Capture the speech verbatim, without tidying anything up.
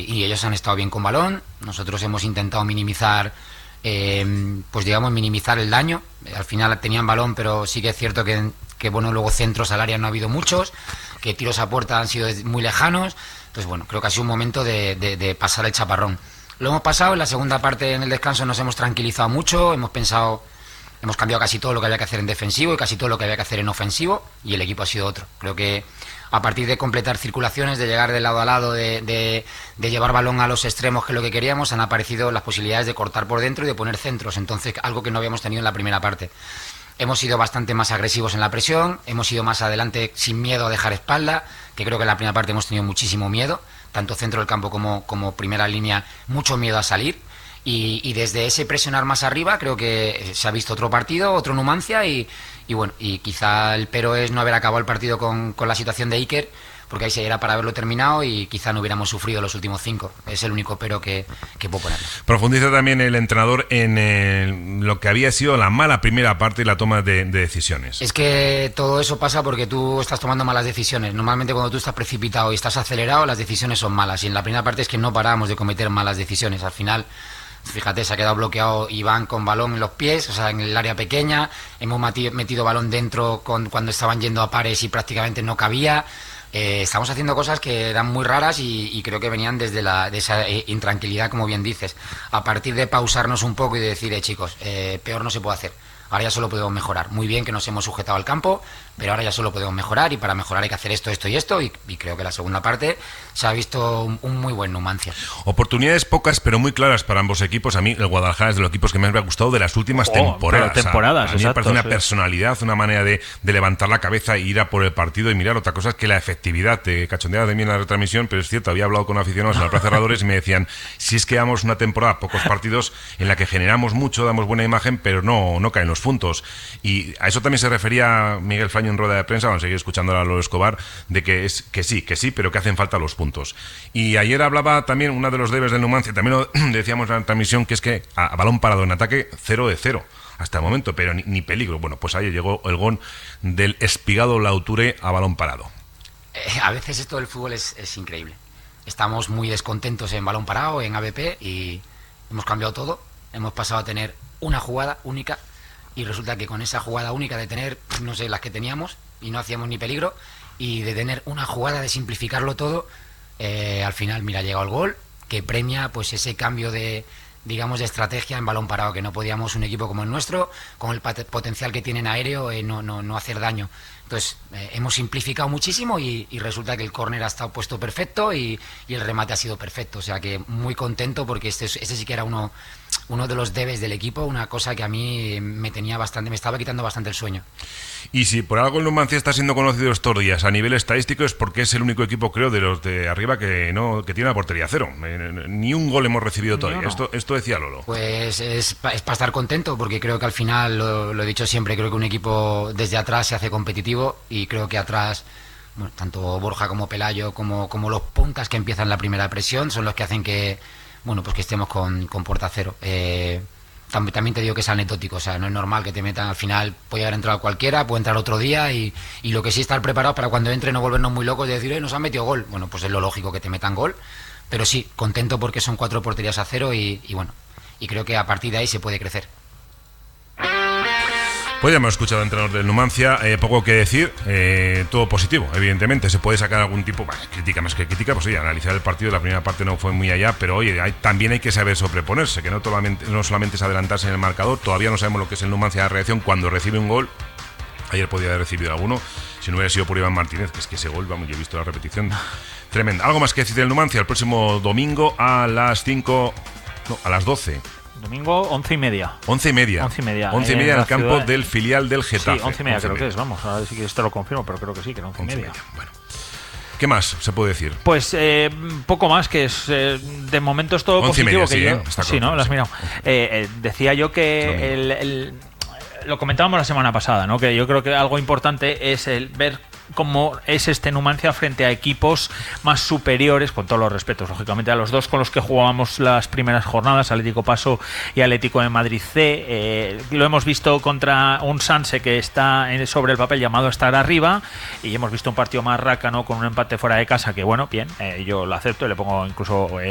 y, y ellos han estado bien con balón. Nosotros hemos intentado minimizar, eh, pues digamos, minimizar el daño. Al final tenían balón, pero sí que es cierto que, que bueno, luego centros al área no ha habido muchos, que tiros a puerta han sido muy lejanos. Entonces, bueno, creo que ha sido un momento de, de, de pasar el chaparrón. Lo hemos pasado, en la segunda parte, en el descanso, nos hemos tranquilizado mucho, hemos pensado, hemos cambiado casi todo lo que había que hacer en defensivo y casi todo lo que había que hacer en ofensivo, y el equipo ha sido otro. Creo que a partir de completar circulaciones, de llegar de lado a lado, de, de, de llevar balón a los extremos, que es lo que queríamos, han aparecido las posibilidades de cortar por dentro y de poner centros, entonces algo que no habíamos tenido en la primera parte. Hemos sido bastante más agresivos en la presión, hemos ido más adelante sin miedo a dejar espalda, que creo que en la primera parte hemos tenido muchísimo miedo, tanto centro del campo como, como primera línea, mucho miedo a salir, y, y desde ese presionar más arriba creo que se ha visto otro partido, otro Numancia, y, y bueno, y quizá el pero es no haber acabado el partido con, con la situación de Iker, porque ahí se era para haberlo terminado y quizá no hubiéramos sufrido los últimos cinco. Es el único pero que, que puedo poner. Profundiza también el entrenador en eh, lo que había sido la mala primera parte y la toma de, de decisiones. Es que todo eso pasa porque tú estás tomando malas decisiones. Normalmente cuando tú estás precipitado y estás acelerado, las decisiones son malas. Y en la primera parte es que no parábamos de cometer malas decisiones. Al final, fíjate, se ha quedado bloqueado Iván con balón en los pies, o sea, en el área pequeña. Hemos metido, metido balón dentro con, cuando estaban yendo a pares y prácticamente no cabía. Eh, estamos haciendo cosas que eran muy raras y, y creo que venían desde la, de esa eh, intranquilidad, como bien dices. A partir de pausarnos un poco y de decir, eh, chicos, eh, peor no se puede hacer. Ahora ya solo podemos mejorar. Muy bien que nos hemos sujetado al campo, pero ahora ya solo podemos mejorar, y para mejorar hay que hacer esto, esto y esto, y, y creo que la segunda parte se ha visto un, un muy buen Numancia. Oportunidades pocas, pero muy claras para ambos equipos. A mí el Guadalajara es de los equipos que más me ha gustado de las últimas oh, temporadas. temporadas. A, a mí me parece una sí. personalidad, una manera de, de levantar la cabeza e ir a por el partido y mirar. Otra cosa es que la efectividad, te cachondeaba de mí en la retransmisión, pero es cierto, había hablado con aficionados en la Plaza Cerradores y me decían, si es que damos una temporada, pocos partidos, en la que generamos mucho, damos buena imagen, pero no, no caen los puntos. Y a eso también se refería Miguel Faño en rueda de prensa, vamos a seguir escuchando a Lolo Escobar, de que es que sí, que sí, pero que hacen falta los puntos. Y ayer hablaba también uno de los debes del Numancia, también lo decíamos en la transmisión, que es que a, a balón parado en ataque, cero de cero hasta el momento, pero ni, ni peligro. Bueno, pues ayer llegó el gol del Espigado Lauture a balón parado. Eh, a veces esto del fútbol es, es increíble. Estamos muy descontentos en balón parado, en A B P, y hemos cambiado todo. Hemos pasado a tener una jugada única, y resulta que con esa jugada única de tener, no sé, las que teníamos y no hacíamos ni peligro, y de tener una jugada de simplificarlo todo, eh, al final, mira, ha llegado el gol que premia pues ese cambio de, digamos, de estrategia en balón parado, que no podíamos un equipo como el nuestro, con el potencial que tiene en aéreo, eh, no, no, no hacer daño. Entonces, eh, hemos simplificado muchísimo y, y resulta que el córner ha estado puesto perfecto y, y el remate ha sido perfecto. O sea que muy contento, porque este, este sí que era uno, uno de los debes del equipo, una cosa que a mí me tenía bastante, me estaba quitando bastante el sueño. Y si por algo el Numancia está siendo conocido estos días a nivel estadístico, es porque es el único equipo, creo, de los de arriba que no que tiene la portería cero. Ni un gol hemos recibido todavía. No, no. Esto, esto decía Lolo. Pues es, pa, es para estar contento, porque creo que al final, lo, lo he dicho siempre, creo que un equipo desde atrás se hace competitivo, y creo que atrás, bueno, tanto Borja como Pelayo, como, como los puntas que empiezan la primera presión, son los que hacen que, bueno, pues que estemos con, con puerta cero. Eh, también, también te digo que es anecdótico, o sea, no es normal que te metan al final, puede haber entrado cualquiera, puede entrar otro día, y, y lo que sí, estar preparados para cuando entre no volvernos muy locos de decir, eh, nos han metido gol. Bueno, pues es lo lógico que te metan gol, pero sí, contento porque son cuatro porterías a cero, y, y bueno, y creo que a partir de ahí se puede crecer. Pues ya hemos escuchado al entrenador del Numancia, eh, poco que decir, eh, todo positivo, evidentemente. Se puede sacar algún tipo, bah, crítica más que crítica, pues oye, analizar el partido, la primera parte no fue muy allá, pero oye, hay, también hay que saber sobreponerse, que no, solamente, no solamente es adelantarse en el marcador. Todavía no sabemos lo que es el Numancia de reacción cuando recibe un gol. Ayer podía haber recibido alguno, si no hubiera sido por Iván Martínez, que es que ese gol, vamos, yo he visto la repetición, tremenda. ¿Algo más que decir del Numancia? El próximo domingo a las cinco, no, a las doce. Domingo, once y media. Once y media. Once y media. Once y media en, en el campo ciudad... del filial del Getafe. Sí, once y media creo que es, vamos, a ver si quieres te lo confirmo, pero creo que sí, que era once y media. media. Bueno. ¿Qué más se puede decir? Pues eh, poco más, que es eh, de momento es todo positivo. Media, que sí, yo, ¿eh? Está sí, ¿no? Lo has mirado. Eh, eh, decía yo que el, el, lo comentábamos la semana pasada, ¿no? Que yo creo que algo importante es el ver cómo es este Numancia frente a equipos más superiores, con todos los respetos, lógicamente, a los dos con los que jugábamos las primeras jornadas, Atlético Paso y Atlético de Madrid C. Eh, lo hemos visto contra un Sanse que está sobre el papel llamado a estar arriba, y hemos visto un partido más rácano con un empate fuera de casa que, bueno, bien, eh, yo lo acepto y le pongo incluso... Eh,